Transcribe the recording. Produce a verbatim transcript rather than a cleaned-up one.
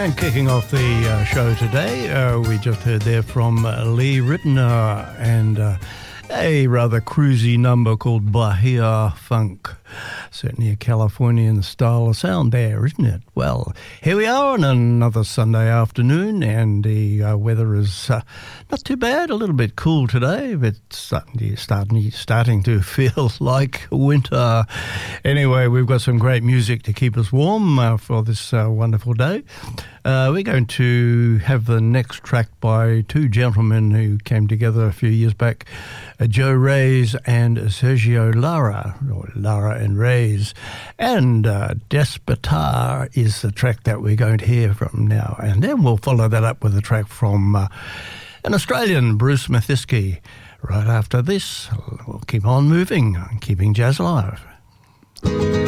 And kicking off the uh, show today, uh, we just heard there from uh, Lee Ritenour and uh, a rather cruisy number called Bahia Funk. Certainly a Californian style of sound there, isn't it? Well, here we are on another Sunday afternoon, and the uh, weather is uh, not too bad, a little bit cool today, but starting, starting, starting to feel like winter. Anyway, we've got some great music to keep us warm uh, for this uh, wonderful day. Uh, we're going to have the next track by two gentlemen who came together a few years back, uh, Joe Reyes and Sergio Lara, or Lara and Reyes. And uh, Despertar is the track that we're going to hear from now. And then we'll follow that up with a track from uh, an Australian, Bruce Mathiski. Right after this, we'll keep on moving, keeping jazz alive.